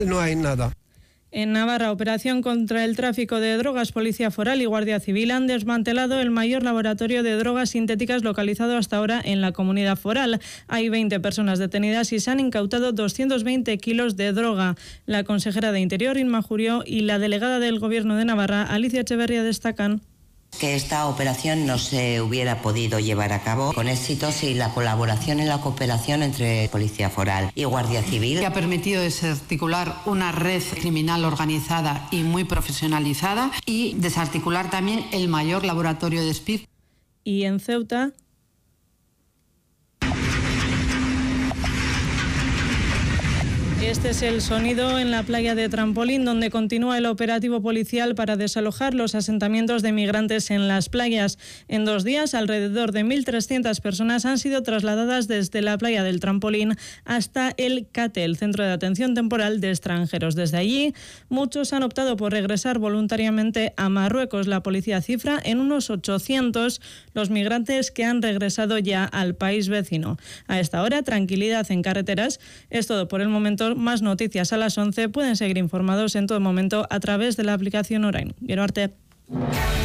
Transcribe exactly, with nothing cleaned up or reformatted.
No hay nada. En Navarra, operación contra el tráfico de drogas, Policía Foral y Guardia Civil han desmantelado el mayor laboratorio de drogas sintéticas localizado hasta ahora en la comunidad foral. Hay veinte personas detenidas y se han incautado doscientos veinte kilos de droga. La consejera de Interior, Inma Jurió, y la delegada del Gobierno de Navarra, Alicia Echeverría, destacan que esta operación no se hubiera podido llevar a cabo con éxito sin la colaboración y la cooperación entre Policía Foral y Guardia Civil, que ha permitido desarticular una red criminal organizada y muy profesionalizada y desarticular también el mayor laboratorio de speed. Y en Ceuta, este es el sonido en la playa de Trampolín, donde continúa el operativo policial para desalojar los asentamientos de migrantes en las playas. En dos días, alrededor de mil trescientas personas han sido trasladadas desde la playa del Trampolín hasta el CATE, el Centro de Atención Temporal de Extranjeros. Desde allí, muchos han optado por regresar voluntariamente a Marruecos. La policía cifra en unos ochocientos los migrantes que han regresado ya al país vecino. A esta hora, tranquilidad en carreteras. Es todo por el momento. Más noticias a las once. Pueden seguir informados en todo momento a través de la aplicación Orain. Gero arte.